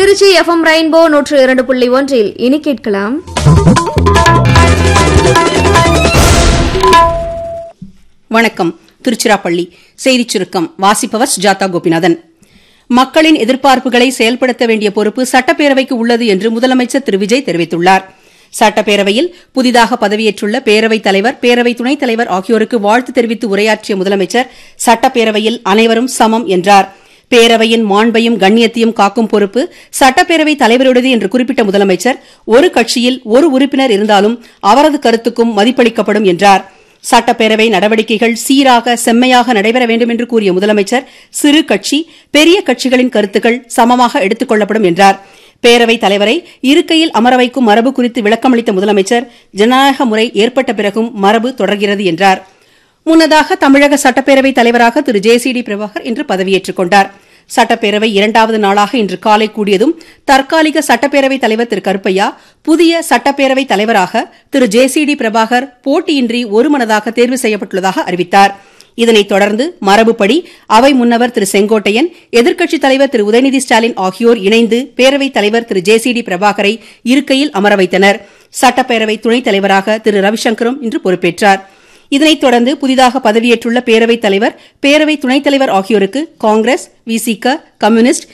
Trichy FM rainbow 102.1 இனி கேட்கலாம். வணக்கம். திருச்சிராப்பள்ளி செய்திச் சுருக்கம் வாசிப்பவர் சுஜாதா கோபிநாதன். மக்களின் எதிர்பார்ப்புகளை செயல்படுத்த வேண்டிய பொறுப்பு சட்டப்பேரவைக்கு உள்ளது என்று முதலமைச்சர் திரு விஜய் தெரிவித்துள்ளார். சட்டப்பேரவையில் புதிதாக பதவியேற்றுள்ள பேரவைத் தலைவர், பேரவை துணைத் தலைவர் ஆகியோருக்கு வாழ்த்து தெரிவித்து உரையாற்றிய முதலமைச்சர் சட்டப்பேரவையில் அனைவரும் சமம் என்றார். பேரவையின் மாண்பையும் கண்ணியத்தையும் காக்கும் பொறுப்பு சட்டப்பேரவைத் தலைவருடையது என்று குறிப்பிட்ட முதலமைச்சர் ஒரு கட்சியில் ஒரு உறுப்பினர் இருந்தாலும் அவரது கருத்துக்கும் மதிப்பளிக்கப்படும் என்றார். சட்டப்பேரவை நடவடிக்கைகள் சீராக செம்மையாக நடைபெற வேண்டும் என்று கூறிய முதலமைச்சர் சிறு கட்சி பெரிய கட்சிகளின் கருத்துக்கள் சமமாக எடுத்துக் கொள்ளப்படும் என்றார். பேரவைத் தலைவரை இருக்கையில் அமர வைக்கும் மரபு குறித்து விளக்கமளித்த முதலமைச்சர் ஜனநாயக முறை ஏற்பட்ட பிறகும் மரபு தொடர்கிறது என்றார். முன்னதாக தமிழக சட்டப்பேரவைத் தலைவராக திரு JCD பிரபாகர் இன்று பதவியேற்றுக் கொண்டார். சட்டப்பேரவை இரண்டாவது நாளாக இன்று காலை கூடியதும் தற்காலிக சட்டப்பேரவைத் தலைவர் திரு கருப்பையா புதிய சட்டப்பேரவைத் தலைவராக திரு JCD பிரபாகர் போட்டியின்றி ஒருமனதாக தேர்வு செய்யப்பட்டுள்ளதாக அறிவித்தார். இதனைத் தொடர்ந்து மரபுப்படி அவை முன்னவர் திரு செங்கோட்டையன், எதிர்க்கட்சித் தலைவர் திரு உதயநிதி ஸ்டாலின் ஆகியோர் இணைந்து பேரவைத் தலைவர் திரு JCD பிரபாகரை இருக்கையில் அமர வைத்தனர். சட்டப்பேரவை துணைத் தலைவராக திரு ரவிசங்கரும் இன்று பொறுப்பேற்றார். இதனைத் தொடர்ந்து புதிதாக பதவியேற்றுள்ள பேரவைத் தலைவர், பேரவை துணைத் தலைவர் ஆகியோருக்கு காங்கிரஸ், VCK, கம்யூனிஸ்ட்,